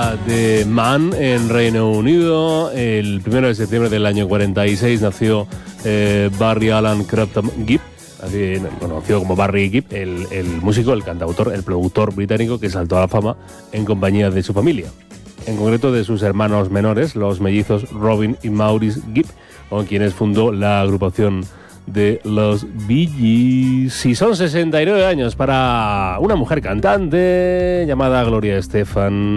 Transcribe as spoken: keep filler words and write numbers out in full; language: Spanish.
Nacerá de Man en Reino Unido. El primero de septiembre del año cuarenta y seis nació eh, Barry Allen Cropton Gibb, así, conocido como Barry Gibb, el, el músico, el cantautor, el productor británico que saltó a la fama en compañía de su familia. En concreto de sus hermanos menores, los mellizos Robin y Maurice Gibb, con quienes fundó la agrupación de los Bee Gees. Y son sesenta y nueve años para una mujer cantante llamada Gloria Estefan.